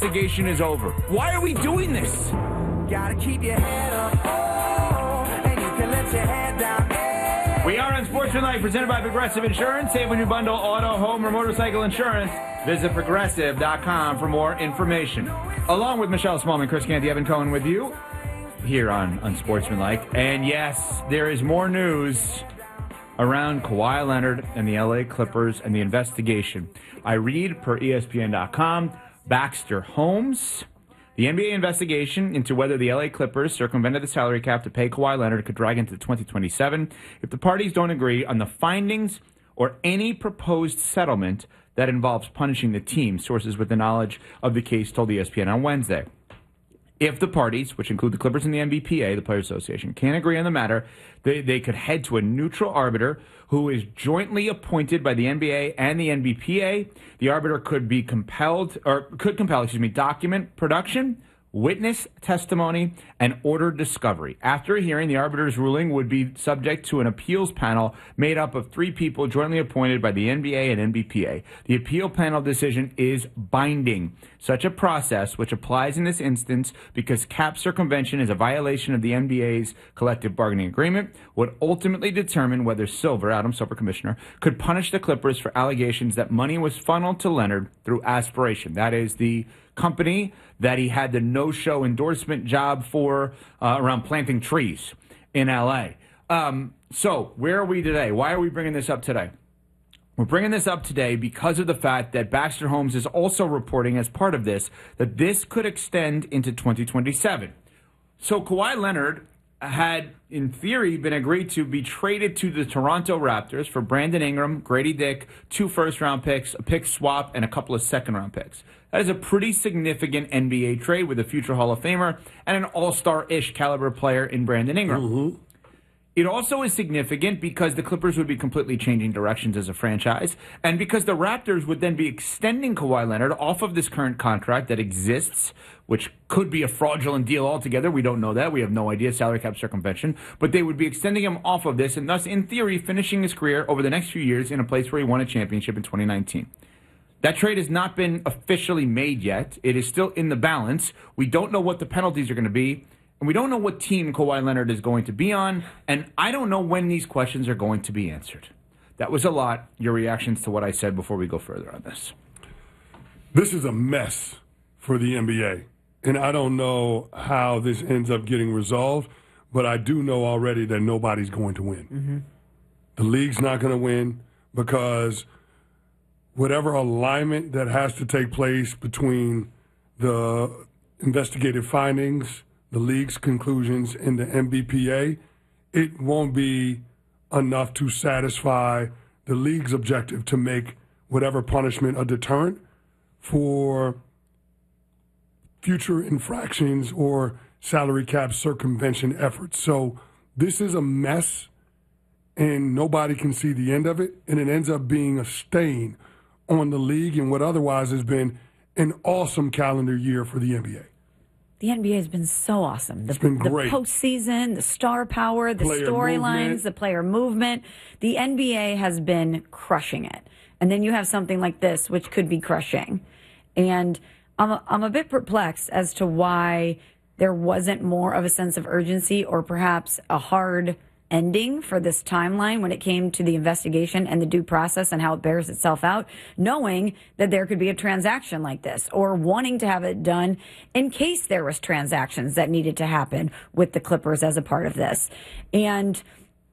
Investigation is over. Why are we doing this? Gotta keep your head up, oh, and you can let your head down. Yeah. We are on Sportsmanlike, presented by Progressive Insurance. Save when you bundle auto, home, or motorcycle insurance. Visit Progressive.com for more information. Along with Michelle Smallman, Chris Canty, Evan Cohen with you here on Sportsmanlike. And yes, there is more news around Kawhi Leonard and the LA Clippers and the investigation. I read per ESPN.com, Baxter Holmes, the NBA investigation into whether the LA Clippers circumvented the salary cap to pay Kawhi Leonard could drag into 2027 if the parties don't agree on the findings or any proposed settlement that involves punishing the team, sources with the knowledge of the case told ESPN on Wednesday. If the parties, which include the Clippers and the NBPA, the Players Association, can't agree on the matter, they could head to a neutral arbiter who is jointly appointed by the NBA and the NBPA. The arbiter could compel document production, witness testimony, and order discovery. After a hearing, the arbiter's ruling would be subject to an appeals panel made up of 3 people jointly appointed by the NBA and NBPA. The appeal panel decision is binding. Such a process, which applies in this instance because cap circumvention is a violation of the NBA's collective bargaining agreement, would ultimately determine whether Adam Silver, commissioner, could punish the Clippers for allegations that money was funneled to Leonard through Aspiration. That is the company that he had the no-show endorsement job for around planting trees in L.A. So where are we today? Why are we bringing this up today? We're bringing this up today because of the fact that Baxter Holmes is also reporting as part of this that this could extend into 2027. So Kawhi Leonard had, in theory, been agreed to be traded to the Toronto Raptors for Brandon Ingram, Grady Dick, 2 first-round picks, a pick swap, and a couple of second-round picks. That is a pretty significant NBA trade with a future Hall of Famer and an all-star-ish caliber player in Brandon Ingram. Mm-hmm. It also is significant because the Clippers would be completely changing directions as a franchise, and because the Raptors would then be extending Kawhi Leonard off of this current contract that exists, which could be a fraudulent deal altogether. We don't know that. We have no idea, salary cap circumvention. But they would be extending him off of this and thus, in theory, finishing his career over the next few years in a place where he won a championship in 2019. That trade has not been officially made yet. It is still in the balance. We don't know what the penalties are going to be. And we don't know what team Kawhi Leonard is going to be on, and I don't know when these questions are going to be answered. That was a lot. Your reactions to what I said before we go further on this. This is a mess for the NBA, and I don't know how this ends up getting resolved, but I do know already that nobody's going to win. Mm-hmm. The league's not going to win because whatever alignment that has to take place between the investigative findings, the league's conclusions, and the NBPA, it won't be enough to satisfy the league's objective to make whatever punishment a deterrent for future infractions or salary cap circumvention efforts. So this is a mess, and nobody can see the end of it, and it ends up being a stain on the league and what otherwise has been an awesome calendar year for the NBA. The NBA has been so awesome. It's been great. The postseason, the star power, the storylines, the player movement. The NBA has been crushing it. And then you have something like this, which could be crushing. And I'm a bit perplexed as to why there wasn't more of a sense of urgency or perhaps a hard ending for this timeline when it came to the investigation and the due process and how it bears itself out, knowing that there could be a transaction like this or wanting to have it done in case there was transactions that needed to happen with the Clippers as a part of this. And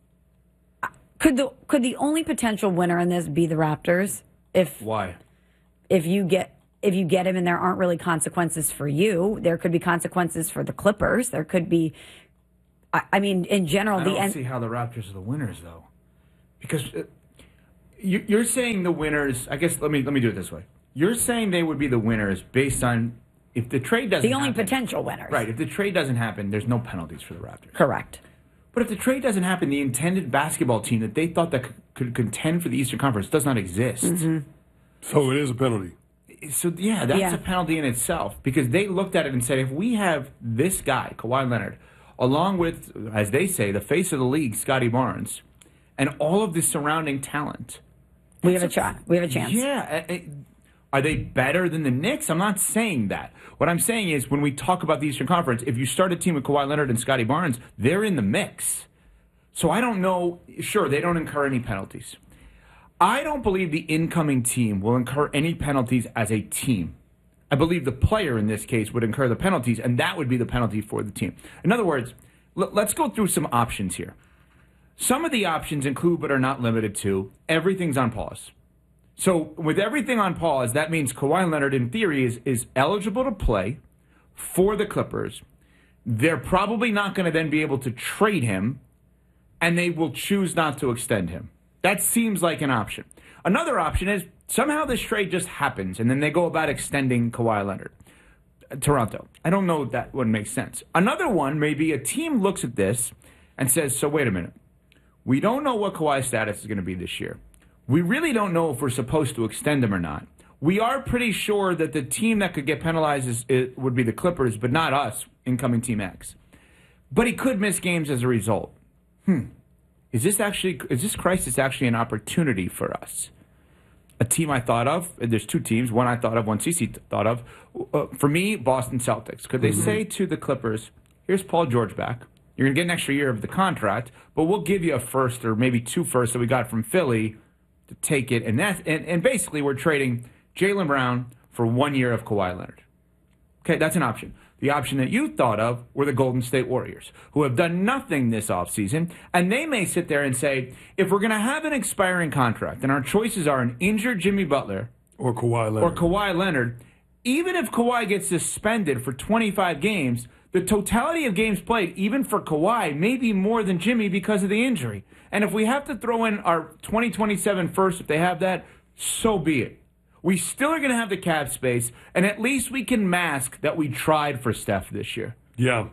could the only potential winner in this be the Raptors? Why? If you get him and there aren't really consequences for you, there could be consequences for the Clippers. There could be, I mean, in general, I don't see how the Raptors are the winners, though, because you're saying the winners. I guess let me do it this way. You're saying they would be the winners based on if the trade doesn't. The only happen, potential winners, right? If the trade doesn't happen, there's no penalties for the Raptors. Correct. But if the trade doesn't happen, the intended basketball team that they thought that could contend for the Eastern Conference does not exist. Mm-hmm. So it is a penalty. So, that's a penalty in itself because they looked at it and said, if we have this guy, Kawhi Leonard, along with, as they say, the face of the league, Scotty Barnes, and all of the surrounding talent. We have a chance. Yeah. Are they better than the Knicks? I'm not saying that. What I'm saying is when we talk about the Eastern Conference, if you start a team with Kawhi Leonard and Scotty Barnes, they're in the mix. So I don't know. Sure, they don't incur any penalties. I don't believe the incoming team will incur any penalties as a team. I believe the player in this case would incur the penalties, and that would be the penalty for the team. In other words, let's go through some options here. Some of the options include, but are not limited to, everything's on pause. So with everything on pause, that means Kawhi Leonard, in theory, is eligible to play for the Clippers. They're probably not going to then be able to trade him, and they will choose not to extend him. That seems like an option. Another option is somehow this trade just happens, and then they go about extending Kawhi Leonard. Toronto. I don't know if that would make sense. Another one may be a team looks at this and says, so wait a minute. We don't know what Kawhi's status is going to be this year. We really don't know if we're supposed to extend him or not. We are pretty sure that the team that could get penalized would be the Clippers, but not us, incoming Team X. But he could miss games as a result. Is this crisis actually an opportunity for us? A team I thought of, there's two teams, one I thought of, one CC thought of. For me, Boston Celtics. Could they say to the Clippers, here's Paul George back. You're going to get an extra year of the contract, but we'll give you a first or maybe two firsts that we got from Philly to take it. And basically we're trading Jaylen Brown for 1 year of Kawhi Leonard. Okay, that's an option. The option that you thought of were the Golden State Warriors, who have done nothing this offseason, and they may sit there and say, if we're going to have an expiring contract, and our choices are an injured Jimmy Butler or Kawhi Leonard, even if Kawhi gets suspended for 25 games, the totality of games played, even for Kawhi, may be more than Jimmy because of the injury. And if we have to throw in our 2027 first, if they have that, so be it. We still are going to have the cap space, and at least we can mask that we tried for Steph this year. Yeah.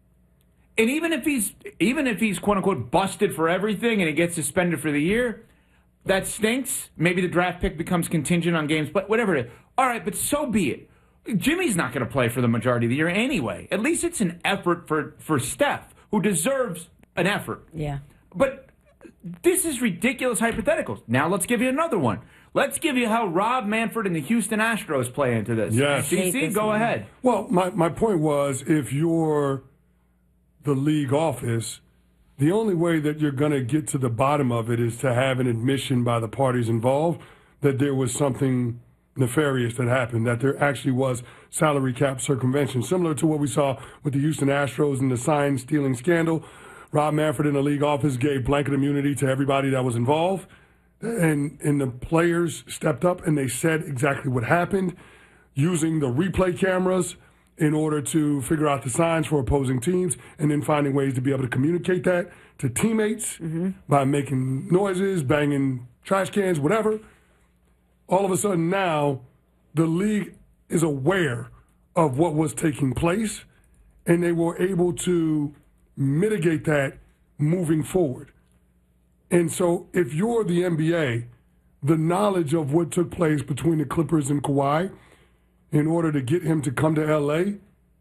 And even if he's quote unquote busted for everything and he gets suspended for the year, that stinks. Maybe the draft pick becomes contingent on games, but whatever it is. All right, but so be it. Jimmy's not going to play for the majority of the year anyway. At least it's an effort for Steph, who deserves an effort. Yeah. But this is ridiculous hypotheticals. Now let's give you another one. Let's give you how Rob Manfred and the Houston Astros play into this. Yes. CC, go ahead. Well, my point was, if you're the league office, the only way that you're going to get to the bottom of it is to have an admission by the parties involved that there was something nefarious that happened, that there actually was salary cap circumvention, similar to what we saw with the Houston Astros and the sign-stealing scandal. Rob Manfred in the league office gave blanket immunity to everybody that was involved. And the players stepped up and they said exactly what happened, using the replay cameras in order to figure out the signs for opposing teams, and then finding ways to be able to communicate that to teammates by making noises, banging trash cans, whatever. All of a sudden now, the league is aware of what was taking place, and they were able to mitigate that moving forward. And so if you're the NBA, the knowledge of what took place between the Clippers and Kawhi in order to get him to come to LA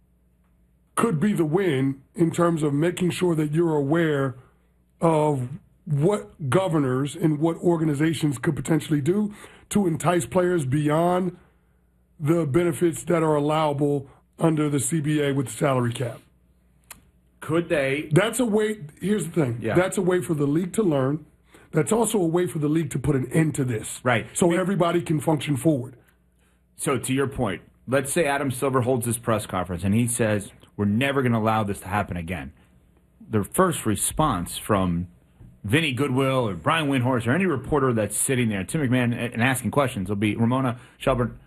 could be the win in terms of making sure that you're aware of what governors and what organizations could potentially do to entice players beyond the benefits that are allowable under the CBA with the salary cap. Could they? That's a way. Here's the thing. Yeah. That's a way for the league to learn. That's also a way for the league to put an end to this. Right. So everybody can function forward. So to your point, let's say Adam Silver holds this press conference and he says, we're never going to allow this to happen again. The first response from Vinny Goodwill or Brian Windhorst or any reporter that's sitting there, Tim McMahon, and asking questions will be, Ramona Shelburne,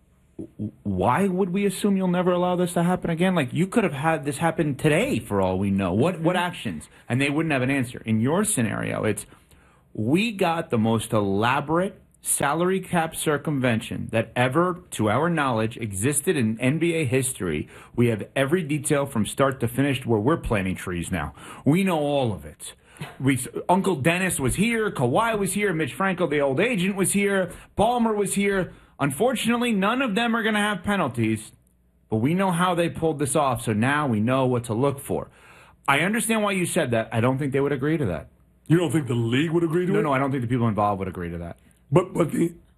why would we assume you'll never allow this to happen again? Like, you could have had this happen today for all we know. What actions? And they wouldn't have an answer. In your scenario, it's, we got the most elaborate salary cap circumvention that ever, to our knowledge, existed in NBA history. We have every detail from start to finish where we're planting trees now. We know all of it. Uncle Dennis was here, Kawhi was here, Mitch Franco, the old agent, was here, Ballmer was here. Unfortunately, none of them are going to have penalties, but we know how they pulled this off, so now we know what to look for. I understand why you said that. I don't think they would agree to that. You don't think the league would agree to it? No, I don't think the people involved would agree to that. But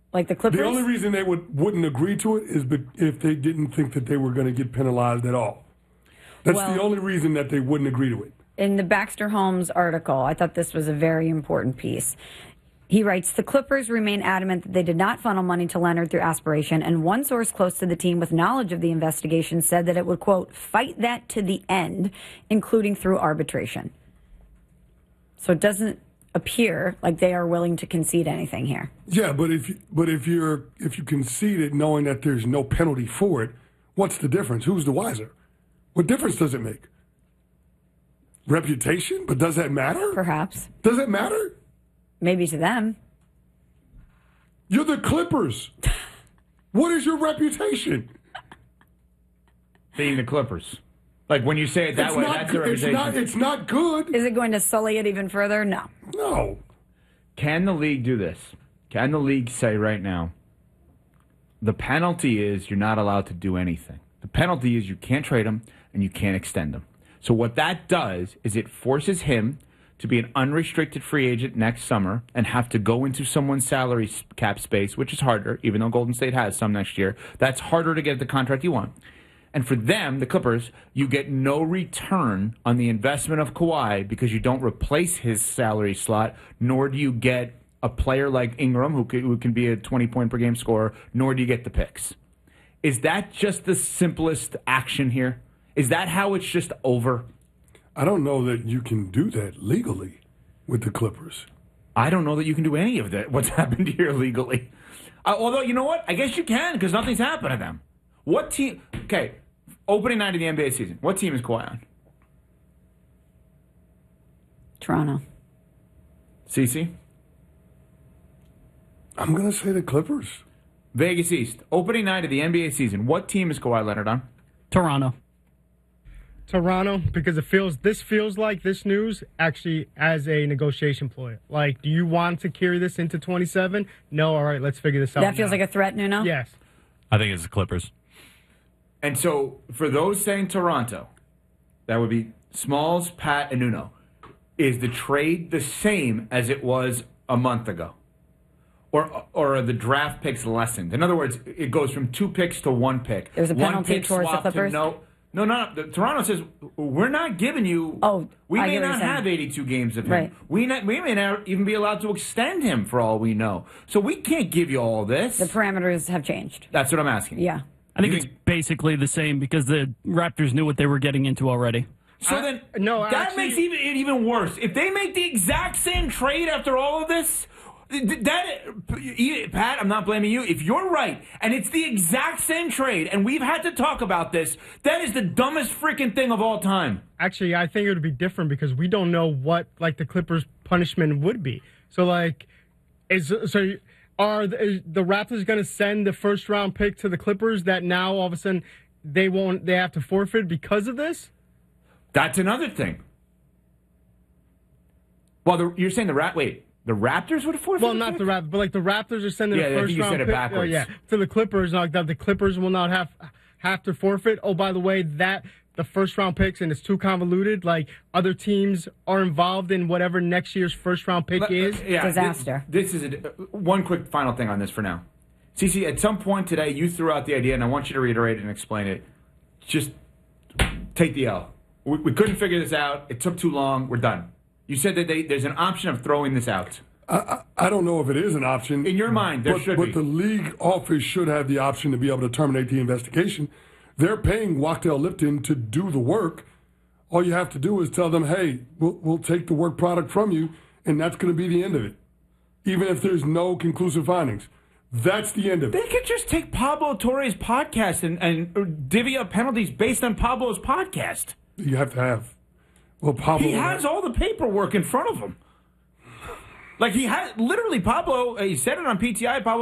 Like the Clippers? The only reason they wouldn't agree to it is if they didn't think that they were going to get penalized at all. That's the only reason that they wouldn't agree to it. In the Baxter Holmes article, I thought this was a very important piece. He writes, the Clippers remain adamant that they did not funnel money to Leonard through aspiration, and one source close to the team with knowledge of the investigation said that it would, quote, fight that to the end, including through arbitration. So it doesn't appear like they are willing to concede anything here. Yeah, but if you concede it knowing that there's no penalty for it, what's the difference? Who's the wiser? What difference does it make? Reputation? But does that matter? Perhaps. Does it matter? Maybe to them. You're the Clippers. What is your reputation? Being the Clippers. Like when you say it that way, that's the reputation. It's not good. Is it going to sully it even further? No. No. Can the league do this? Can the league say right now, the penalty is you're not allowed to do anything. The penalty is you can't trade him and you can't extend him. So what that does is it forces him to be an unrestricted free agent next summer and have to go into someone's salary cap space, which is harder, even though Golden State has some next year. That's harder to get the contract you want. And for them, the Clippers, you get no return on the investment of Kawhi because you don't replace his salary slot, nor do you get a player like Ingram who can be a 20-point-per-game scorer, nor do you get the picks. Is that just the simplest action here? Is that how it's just over? I don't know that you can do that legally with the Clippers. I don't know that you can do any of that, what's happened here legally. Although, you know what? I guess you can because nothing's happened to them. What team? Okay, opening night of the NBA season. What team is Kawhi on? Toronto. CeCe? I'm going to say the Clippers. Vegas East. Opening night of the NBA season. What team is Kawhi Leonard on? Toronto. Toronto, because this feels like this news actually as a negotiation ploy. Like, do you want to carry this into 27? No, all right, let's figure this out. That feels now. like a threat, Nuno? Yes. I think it's the Clippers. And so, for those saying Toronto, that would be Smalls, Pat, and Nuno. Is the trade the same as it was a month ago? Or are the draft picks lessened? In other words, it goes from 2 picks to 1 pick. There's a penalty towards the Clippers? No. Toronto says, we're not giving you... we may not have 82 games of him. Right. We may not even be allowed to extend him for all we know. So we can't give you all this. The parameters have changed. That's what I'm asking. Yeah. I think it's basically the same because the Raptors knew what they were getting into already. So that makes it even worse. If they make the exact same trade after all of this... Pat, I'm not blaming you. If you're right, and it's the exact same trade, and we've had to talk about this, that is the dumbest freaking thing of all time. Actually, I think it would be different because we don't know what the Clippers' punishment would be. So are the Raptors going to send the first round pick to the Clippers that now all of a sudden they have to forfeit because of this? That's another thing. Well, you're saying the Raptors would forfeit? Well, not the Raptors, but the Raptors are sending the first round pick to the Clippers. That the Clippers will not have to forfeit. Oh, by the way, that the first round picks and it's too convoluted. Like other teams are involved in whatever next year's first round pick is. Disaster. This is one quick final thing on this for now. CeCe, at some point today, you threw out the idea, and I want you to reiterate it and explain it. Just take the L. We couldn't figure this out. It took too long. We're done. You said that there's an option of throwing this out. I don't know if it is an option. In your mind, there should be. But the league office should have the option to be able to terminate the investigation. They're paying Wachtell Lipton to do the work. All you have to do is tell them, hey, we'll take the work product from you, and that's going to be the end of it. Even if there's no conclusive findings. That's the end of it. They could just take Pablo Torre's podcast and divvy up penalties based on Pablo's podcast. You have to have. Well, Pablo. He has all the paperwork in front of him. Like he had literally Pablo. He said it on PTI. Pablo